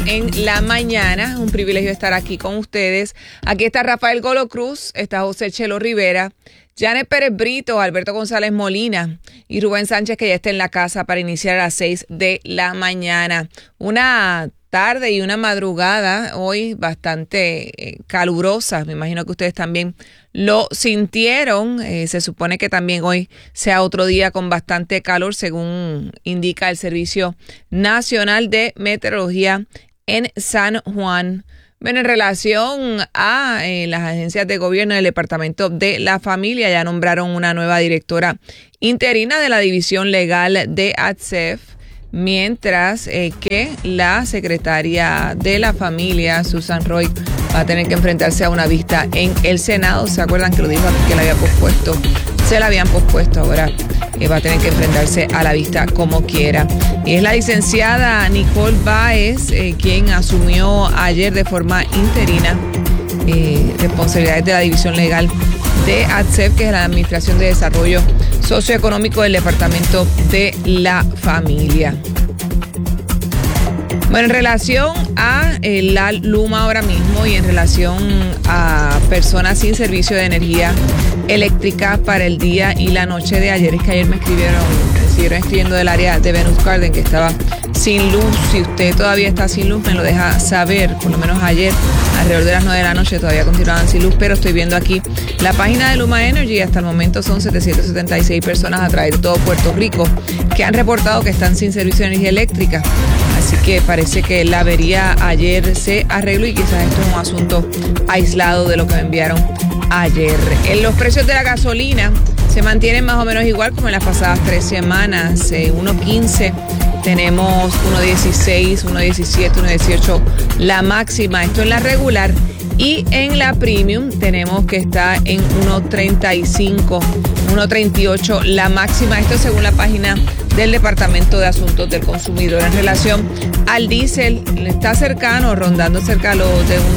en la mañana. Un privilegio estar aquí con ustedes. Aquí está Rafael Golo Cruz, está José Chelo Rivera, Janet Pérez Brito, Alberto González Molina y Rubén Sánchez, que ya está en la casa para iniciar a las 6 de la mañana. Una tarde y una madrugada hoy bastante calurosa. Me imagino que ustedes también lo sintieron. Se supone que también hoy sea otro día con bastante calor, según indica el Servicio Nacional de Meteorología en San Juan. Bueno, en relación a las agencias de gobierno del Departamento de la Familia, ya nombraron una nueva directora interina de la División Legal de ATSEF, mientras que la secretaria de la Familia, Susan Roy, va a tener que enfrentarse a una vista en el Senado. ¿Se acuerdan que lo dijo que la había pospuesto? Se la habían pospuesto, ahora va a tener que enfrentarse a la vista como quiera. Y es la licenciada Nicole Báez quien asumió ayer de forma interina responsabilidades de la División Legal de ATSEF, que es la Administración de Desarrollo Socioeconómico del Departamento de la Familia. Bueno, en relación a la Luma ahora mismo y en relación a personas sin servicio de energía eléctrica para el día y la noche de ayer, es que ayer me siguieron escribiendo del área de Venus Garden que estaba sin luz. Si usted todavía está sin luz, me lo deja saber. Por lo menos ayer, alrededor de las 9 de la noche, todavía continuaban sin luz, pero estoy viendo aquí la página de Luma Energy y hasta el momento son 776 personas a través de todo Puerto Rico que han reportado que están sin servicio de energía eléctrica. Así que parece que la avería ayer se arregló y quizás esto es un asunto aislado de lo que me enviaron ayer. En los precios de la gasolina se mantienen más o menos igual como en las pasadas 3 semanas. 1.15, tenemos 1.16, 1.17, 1.18 la máxima. Esto en la regular. Y en la premium tenemos que está en 1.35, 1.38 la máxima. Esto según la página del Departamento de Asuntos del Consumidor. En relación al diésel, está cercano, rondando cerca de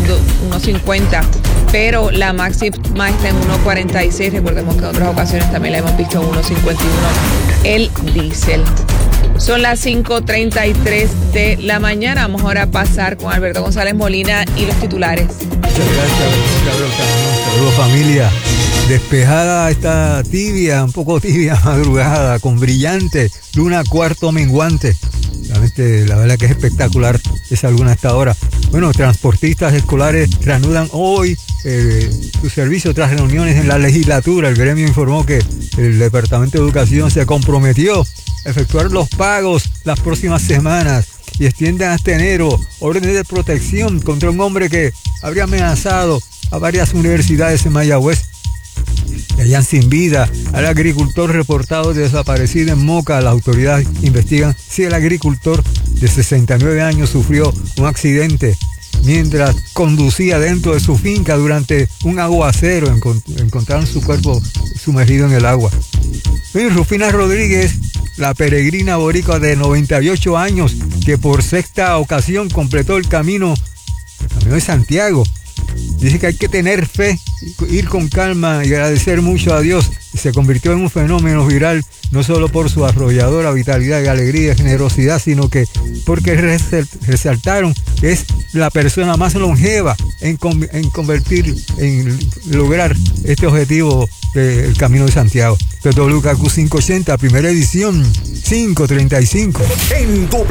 1.50, pero la máxima está en 1.46. Recordemos que en otras ocasiones también la hemos visto en 1.51 el diésel. Son las 5:33 de la mañana. Vamos ahora a pasar con Alberto González Molina y los titulares. Muchas gracias. Saludos, familia. Despejada esta tibia, un poco tibia madrugada, con brillante luna cuarto menguante. Realmente, la verdad que es espectacular esa luna a esta hora. Bueno, transportistas escolares reanudan hoy su servicio tras reuniones en la legislatura. El gremio informó que el Departamento de Educación se comprometió a efectuar los pagos las próximas semanas y extienden hasta enero órdenes de protección contra un hombre que habría amenazado a varias universidades en Mayagüez. Hallan sin vida al agricultor reportado desaparecido en Moca. Las autoridades investigan si el agricultor de 69 años sufrió un accidente mientras conducía dentro de su finca durante un aguacero. Encontraron su cuerpo sumergido en el agua. Y Rufina Rodríguez, la peregrina boricua de 98 años, que por sexta ocasión completó el camino de Santiago. Dice que hay que tener fe, ir con calma y agradecer mucho a Dios. Se convirtió en un fenómeno viral, no solo por su arrolladora vitalidad y alegría y generosidad, sino que porque resaltaron que es la persona más longeva en lograr este objetivo del Camino de Santiago. WKQ 580, primera edición, 5:35. En